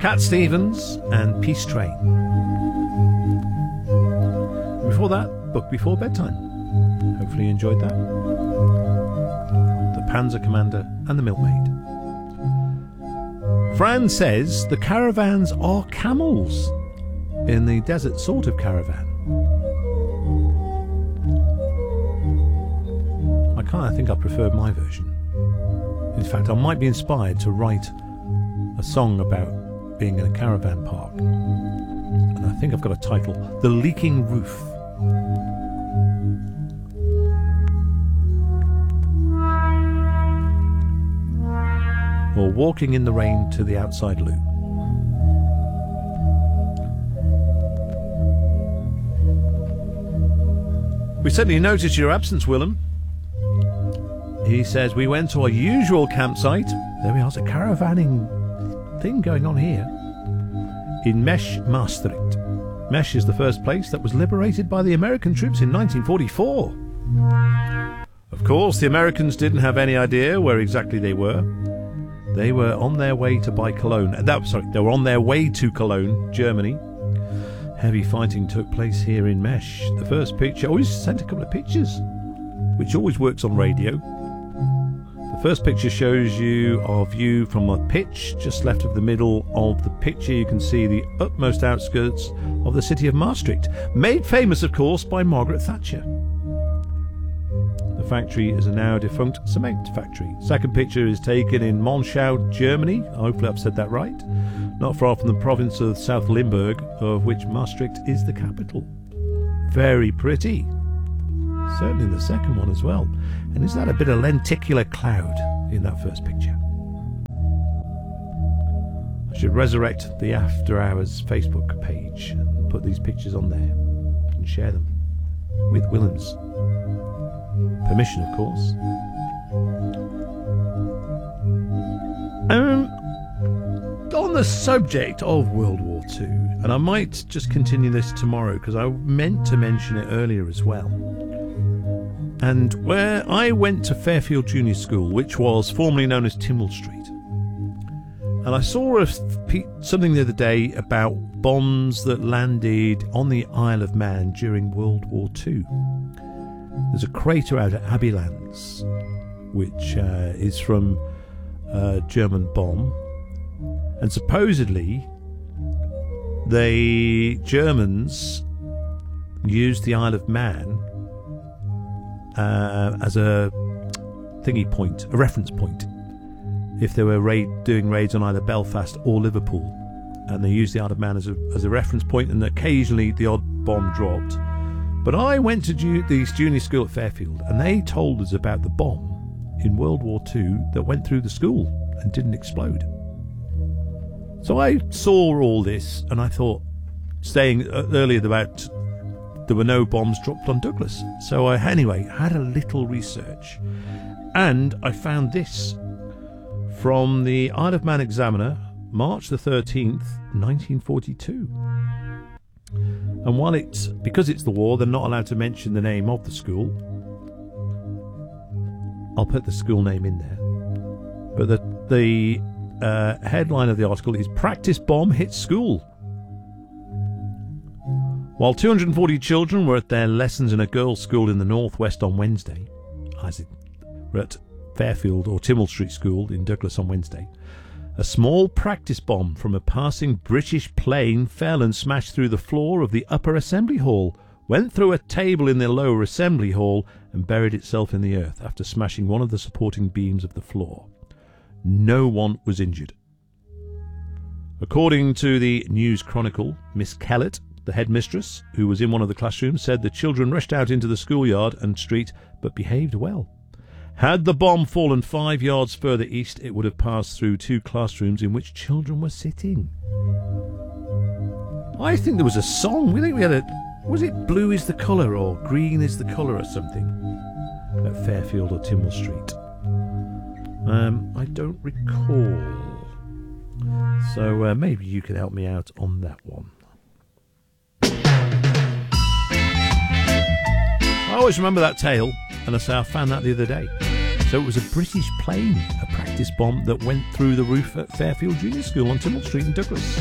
Cat Stevens and Peace Train. Before that, Book Before Bedtime. Hopefully you enjoyed that. The Panzer Commander and the Milkmaid. Fran says the caravans are camels in the desert sort of caravan. I kind of think I prefer my version. In fact, I might be inspired to write a song about being in a caravan park. And I think I've got a title, The Leaking Roof. Or Walking in the Rain to the Outside Loo. We certainly noticed your absence, Willem. He says, we went to our usual campsite. There we are, there's a caravanning thing going on here. In Mesh, Maastricht. Mesh is the first place that was liberated by the American troops in 1944. Of course, the Americans didn't have any idea where exactly they were. They were on their way to buy Cologne. They were on their way to Cologne, Germany. Heavy fighting took place here in Mesh. The first picture, always sent a couple of pictures, which always works on radio. The first picture shows you our view from a pitch just left of the middle of the picture. You can see the utmost outskirts of the city of Maastricht, made famous, of course, by Margaret Thatcher. The factory is a now defunct cement factory. Second picture is taken in Monschau, Germany. Hopefully I've said that right. Not far from the province of South Limburg, of which Maastricht is the capital. Very pretty. Certainly the second one as well. And is that a bit of lenticular cloud in that first picture? I should resurrect the After Hours Facebook page and put these pictures on there and share them with Willem's permission, of course. On the subject of World War II, and I might just continue this tomorrow because I meant to mention it earlier as well. And where I went to Fairfield Junior School, which was formerly known as Tynwald Street, and I saw something the other day about bombs that landed on the Isle of Man during World War II. There's a crater out at Abylands, which is from a German bomb. And supposedly, the Germans used the Isle of Man as a thingy point, a reference point, if they were doing raids on either Belfast or Liverpool. And they used the Isle of Man as a reference point, and occasionally the odd bomb dropped. But I went to the junior school at Fairfield, and they told us about the bomb in World War II that went through the school and didn't explode. So I saw all this, and I thought, saying earlier about there were no bombs dropped on Douglas. So I, anyway, had a little research, and I found this from the Isle of Man Examiner, March the 13th, 1942. And while because it's the war, they're not allowed to mention the name of the school. I'll put the school name in there. But the headline of the article is "Practice Bomb Hits School." While 240 children were at their lessons in a girls' school in the northwest on Wednesday, we're at Fairfield or Tynwald Street School in Douglas on Wednesday, a small practice bomb from a passing British plane fell and smashed through the floor of the upper assembly hall, went through a table in the lower assembly hall, and buried itself in the earth after smashing one of the supporting beams of the floor. No one was injured. According to the News Chronicle, Miss Kellett, the headmistress, who was in one of the classrooms, said the children rushed out into the schoolyard and street but behaved well. Had the bomb fallen 5 yards further east, it would have passed through 2 classrooms in which children were sitting. I think there was a song. We think we had was it Blue is the Colour or Green is the Colour or something at Fairfield or Tynwald Street? I don't recall. So maybe you can help me out on that one. I always remember that tale, and I found that the other day. So it was a British plane, a practice bomb that went through the roof at Fairfield Junior School on Tynwald Street in Douglas.